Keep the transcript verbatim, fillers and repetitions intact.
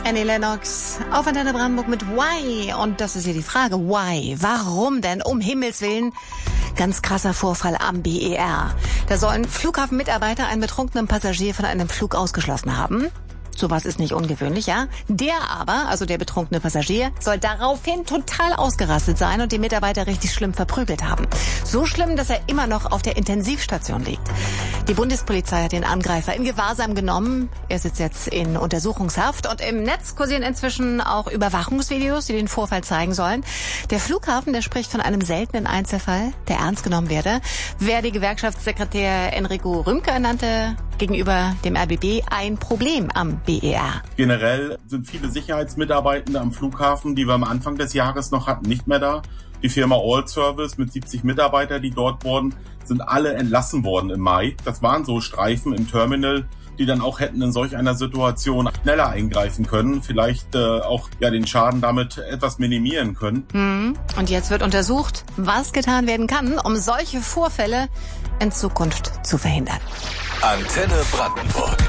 Annie Lennox auf Antenne Brandenburg mit Why. Und das ist hier die Frage, why? Warum denn? Um Himmels Willen. Ganz krasser Vorfall am B E R. Da sollen Flughafenmitarbeiter einen betrunkenen Passagier von einem Flug ausgeschlossen haben. Sowas ist nicht ungewöhnlich, ja. Der aber, also der betrunkene Passagier, soll daraufhin total ausgerastet sein und die Mitarbeiter richtig schlimm verprügelt haben. So schlimm, dass er immer noch auf der Intensivstation liegt. Die Bundespolizei hat den Angreifer in Gewahrsam genommen. Er sitzt jetzt in Untersuchungshaft und im Netz kursieren inzwischen auch Überwachungsvideos, die den Vorfall zeigen sollen. Der Flughafen, der spricht von einem seltenen Einzelfall, der ernst genommen werde. Wer die Gewerkschaftssekretär Enrico Rümke nannte, gegenüber dem R B B ein Problem am B E R. Generell sind viele Sicherheitsmitarbeitende am Flughafen, die wir am Anfang des Jahres noch hatten, nicht mehr da. Die Firma All Service mit siebzig Mitarbeitern, die dort wurden, sind alle entlassen worden im Mai. Das waren so Streifen im Terminal, die dann auch hätten in solch einer Situation schneller eingreifen können, vielleicht äh, auch ja den Schaden damit etwas minimieren können. Hm. Und jetzt wird untersucht, was getan werden kann, um solche Vorfälle in Zukunft zu verhindern. Antenne Brandenburg.